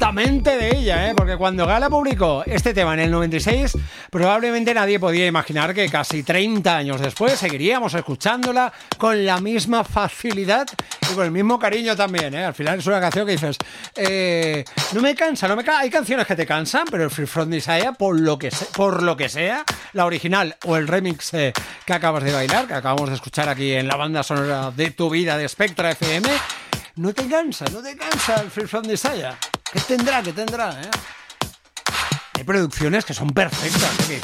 orgullosamente de ella, porque cuando Gala publicó este tema en el 96, probablemente nadie podía imaginar que casi 30 años después seguiríamos escuchándola con la misma facilidad y con el mismo cariño también. Al final es una canción que dices, no me cansa, hay canciones que te cansan, pero el Free From Desire, por lo que sea, la original o el remix que acabas de bailar, que acabamos de escuchar aquí en la banda sonora de tu vida de Spectra FM, no te cansa el Free From Desire. ¿Qué tendrá? Hay producciones que son perfectas, que